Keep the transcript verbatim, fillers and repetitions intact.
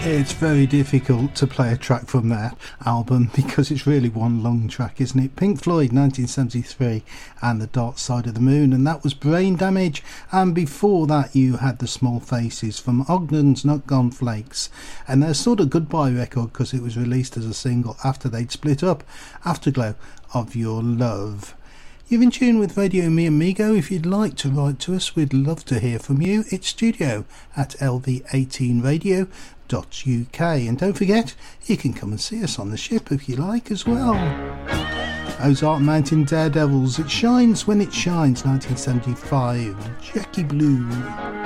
It's very difficult to play a track from that album because it's really one long track, isn't it? Pink Floyd, nineteen seventy-three, and The Dark Side of the Moon, and that was Brain Damage. And before that you had The Small Faces from Ogden's Not Gone Flakes, and their sort of goodbye record because it was released as a single after they'd split up, Afterglow of Your Love. You're in tune with Radio Mi Amigo. If you'd like to write to us, we'd love to hear from you. It's studio at L V eighteen radio dot U K, and don't forget you can come and see us on the ship if you like as well. Ozark Mountain Daredevils, It Shines When It Shines, nineteen seventy-five, Jackie Blue.